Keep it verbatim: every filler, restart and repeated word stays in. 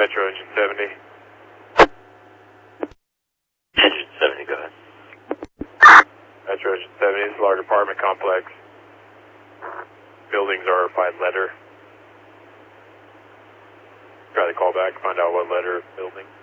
Metro Engine seventy. Engine seventy, go ahead. Metro Engine seventy, this is a large apartment complex. Buildings are by letter. Try to call back, find out what letter building.